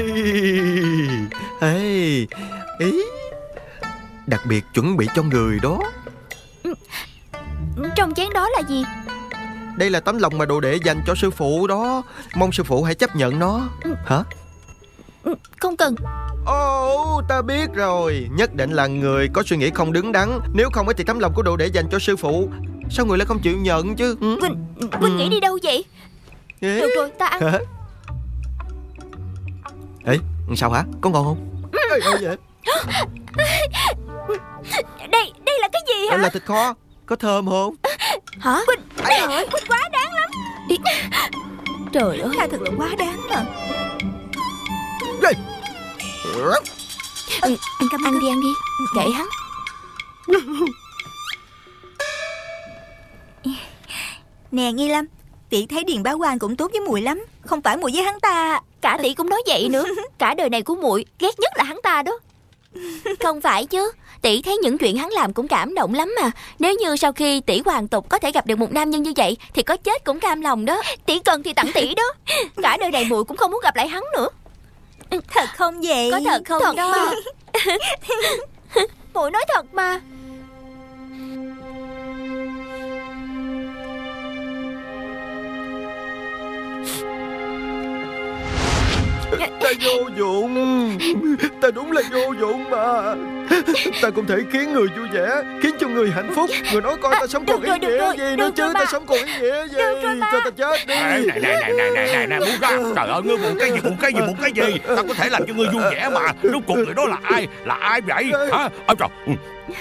Ê, ý đặc biệt chuẩn bị cho người đó. Trong chén đó là gì? Đây là tấm lòng mà đồ đệ dành cho sư phụ đó. Mong sư phụ hãy chấp nhận nó. Hả? Không cần. Ồ, ta biết rồi. Nhất định là người có suy nghĩ không đứng đắn. Nếu không thì tấm lòng của đồ đệ dành cho sư phụ sao người lại không chịu nhận chứ? Quỳnh nghĩ đi đâu vậy? Được rồi, ta ăn. Ê, sao hả? Có ngon không? Vậy? Đây là cái gì hả? Là thịt kho. Có thơm không? Hả? Quỳnh quá đáng lắm. Trời ơi, Ta thật là quá đáng mà. Ăn đi. Kệ hắn. Nè Nghi Lâm, tỷ thấy Điền Bá Quan cũng tốt với muội lắm. Không phải muội với hắn ta. Cả tỷ cũng nói vậy nữa. Cả đời này của muội ghét nhất là hắn ta đó. Không phải chứ, tỷ thấy những chuyện hắn làm cũng cảm động lắm mà. Nếu như sau khi tỷ hoàn tục có thể gặp được một nam nhân như vậy thì có chết cũng cam lòng đó. Tỷ cần thì tặng tỷ đó. Cả đời này muội cũng không muốn gặp lại hắn nữa. Thật không vậy? Có thật không thật đó mà. Muội nói thật mà. Ta vô dụng. Ta đúng là vô dụng mà. Ta không thể khiến người vui vẻ, khiến cho người hạnh phúc. Người nói coi ta sống còn ý nghĩa gì nữa chứ. Ta sống còn ý nghĩa gì? Cho ta chết đi. Này muốn ra. Trời ơi, ngươi buồn cái gì? Ta có thể làm cho ngươi vui vẻ mà. Rốt cuộc người đó là ai? Là ai vậy? Hả? Ôi trời.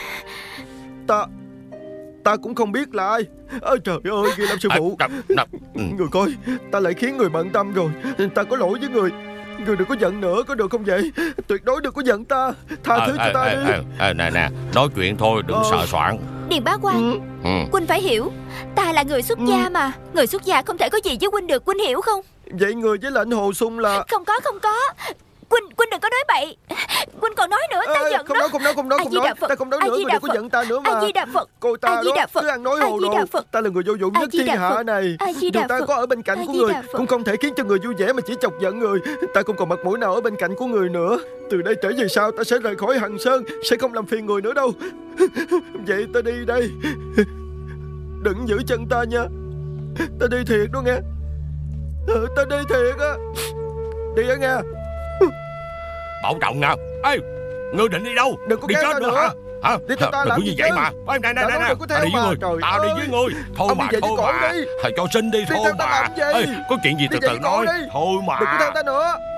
Ta cũng không biết là ai. Trời ơi, Ghi Lâm sư phụ. Người coi, ta lại khiến người bận tâm rồi. Ta có lỗi với người. Người đừng có giận nữa, có được không vậy? Tuyệt đối đừng có giận ta. Tha thứ cho ta đi. Nè, nói chuyện thôi, đừng sợ soạn. Điền Bá Quan, Quỳnh phải hiểu, ta là người xuất gia mà. Người xuất gia không thể có gì với Quỳnh được, Quỳnh hiểu không? Vậy người với lệnh Hồ Sung là... Không có. Quỳnh đừng có nói bậy. Quỳnh còn nói nữa, ta giận đó. Không nói. Ta không nói nữa, người đừng có giận ta nữa mà. A Di Đà Phật. Cô ta đó cứ ăn nói hồ đồ. Ta là người vô dụng nhất thiên hạ này. Dù ta có ở bên cạnh của người cũng không thể khiến cho người vui vẻ mà chỉ chọc giận người. Ta không còn mặt mũi nào ở bên cạnh của người nữa. Từ đây trở về sau ta sẽ rời khỏi Hằng Sơn, sẽ không làm phiền người nữa đâu. Vậy ta đi đây. Đừng giữ chân ta nha. Ta đi thiệt đó nghe. Ta đi thiệt á. Đi á nghe. Bảo trọng nha. Ê, ngươi định đi đâu? Đừng có đi chết nữa hả? Đi theo ta đừng làm có như vậy mà. Nè, ta đi với ngươi. Tao đi với ngươi. Thôi mà. Cho xin đi thôi mà. Ê, có chuyện gì từ từ nói. Thôi mà. Đừng có theo ta nữa.